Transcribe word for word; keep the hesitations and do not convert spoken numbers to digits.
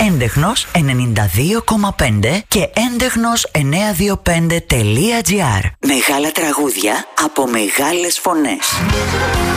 έντεχνος ενενήντα δύο κόμμα πέντε και έντεχνος εννιακόσια είκοσι πέντε τελεία τζι άρ. Μεγάλα τραγούδια από μεγάλες φωνές.